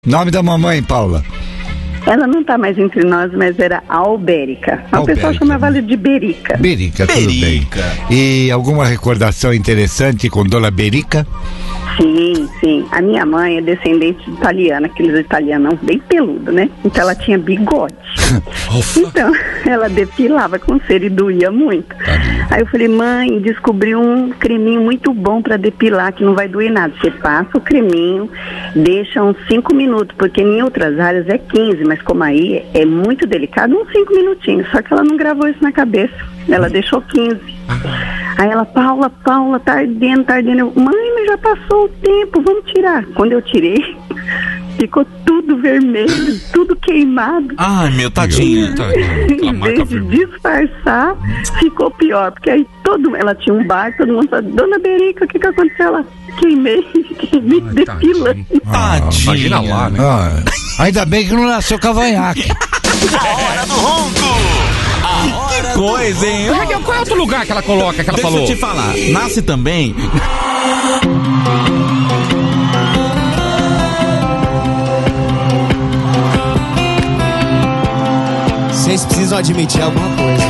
Nome da mamãe, Paula? Ela não tá mais entre nós, mas era Albérica. O pessoal chamava ela de Berica. Berica, tudo bem. E alguma recordação interessante com Dona Berica? Sim. A minha mãe é descendente de italiana, aqueles italianos bem peludo, né? Então ela tinha bigode. Então, ela depilava com cera e doía muito. Aí eu falei, mãe, descobri um creminho muito bom pra depilar, que não vai doer nada. Você passa o creminho, deixa uns 5 minutos, porque em outras áreas é 15, mas como aí é muito delicado, uns 5 minutinhos. Só que ela não gravou isso na cabeça. Ela deixou 15. Aí ela, Paula, tá ardendo. Eu, mãe, mas já passou o tempo, vamos tirar. Quando eu tirei, ficou tudo vermelho, tudo queimado. Ai, meu, tadinha. Em vez de disfarçar, ficou pior. Porque aí ela tinha um bar, todo mundo falou, Dona Berica, o que aconteceu? Ela, queimei depilando. Tadinha. Imagina lá, né? Ainda bem que não nasceu cavanhaque. A hora do ronco. Que coisa, hein? Raquel, qual é outro lugar que ela coloca, que ela falou? Deixa eu te falar, nasce também... Vocês precisam admitir alguma coisa.